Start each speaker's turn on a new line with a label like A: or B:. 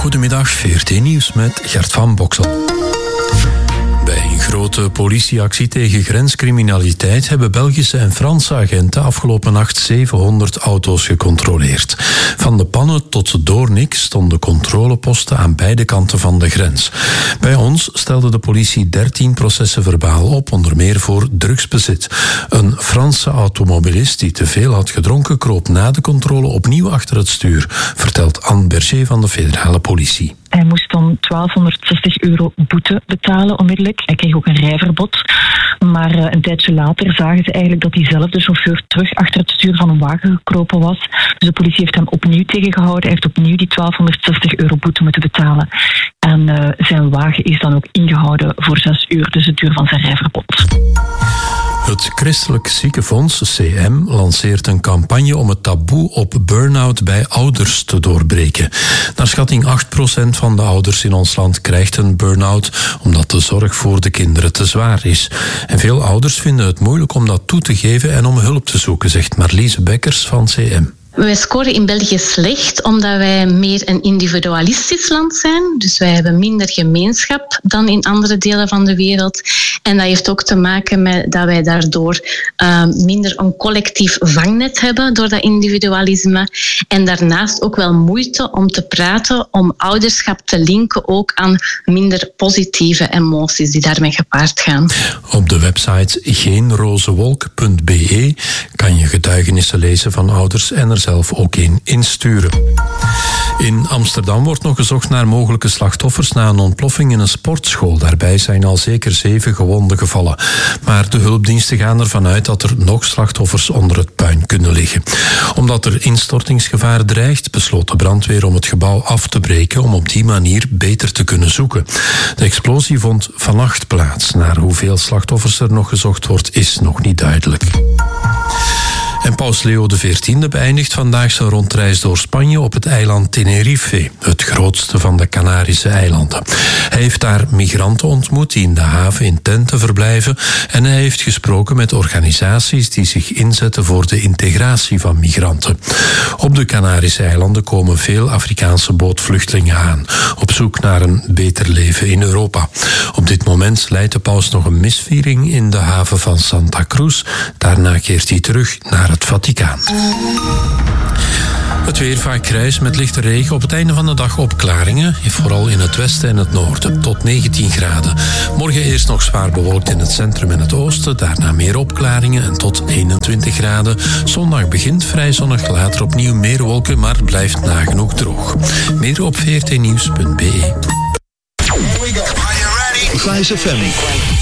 A: Goedemiddag, VRT Nieuws met Gert van Boksel. Bij een grote politieactie tegen grenscriminaliteit hebben Belgische en Franse agenten afgelopen nacht 700 auto's gecontroleerd. Van de Pannen tot Doornik stonden controleposten aan beide kanten van de grens. Bij ons stelde de politie 13 processen verbaal op, onder meer voor drugsbezit. Een Franse automobilist die te veel had gedronken kroop na de controle opnieuw achter het stuur, vertelt Anne Berger van de federale politie.
B: Hij moest dan €1260 boete betalen onmiddellijk. Hij kreeg ook een rijverbod. Maar een tijdje later zagen ze eigenlijk dat diezelfde chauffeur terug achter het stuur van een wagen gekropen was. Dus de politie heeft hem opnieuw tegengehouden. Hij heeft opnieuw die €1260 boete moeten betalen. En zijn wagen is dan ook ingehouden voor 6 uur, dus het duur van zijn rijverbod.
A: Het Christelijk Ziekenfonds, CM, lanceert een campagne om het taboe op burn-out bij ouders te doorbreken. Naar schatting 8% van de ouders in ons land krijgt een burn-out omdat de zorg voor de kinderen te zwaar is. En veel ouders vinden het moeilijk om dat toe te geven en om hulp te zoeken, zegt Marliese Bekkers van CM.
C: Wij scoren in België slecht omdat wij meer een individualistisch land zijn. Dus wij hebben minder gemeenschap dan in andere delen van de wereld. En dat heeft ook te maken met dat wij daardoor minder een collectief vangnet hebben door dat individualisme. En daarnaast ook wel moeite om te praten, om ouderschap te linken ook aan minder positieve emoties die daarmee gepaard gaan.
A: Op de website geenrozewolk.be kan je getuigenissen lezen van ouders en er zelf ook in insturen. In Amsterdam wordt nog gezocht naar mogelijke slachtoffers na een ontploffing in een sportschool. Daarbij zijn al zeker 7 gewonden gevallen. Maar de hulpdiensten gaan ervan uit dat er nog slachtoffers onder het puin kunnen liggen. Omdat er instortingsgevaar dreigt, besloot de brandweer om het gebouw af te breken om op die manier beter te kunnen zoeken. De explosie vond vannacht plaats. Naar hoeveel slachtoffers er nog gezocht wordt, is nog niet duidelijk. En paus Leo XIV beëindigt vandaag zijn rondreis door Spanje op het eiland Tenerife, het grootste van de Canarische eilanden. Hij heeft daar migranten ontmoet die in de haven in tenten verblijven en hij heeft gesproken met organisaties die zich inzetten voor de integratie van migranten. Op de Canarische eilanden komen veel Afrikaanse bootvluchtelingen aan, op zoek naar een beter leven in Europa. Op dit moment leidt de paus nog een misviering in de haven van Santa Cruz. Daarna keert hij terug naar het Vaticaan. Het weer vaak grijs met lichte regen. Op het einde van de dag opklaringen. Vooral in het westen en het noorden. Tot 19 graden. Morgen eerst nog zwaar bewolkt in het centrum en het oosten. Daarna meer opklaringen en tot 21 graden. Zondag begint vrij zonnig. Later opnieuw meer wolken, maar blijft nagenoeg droog. Meer op vrtnieuws.be.
D: Vice FM.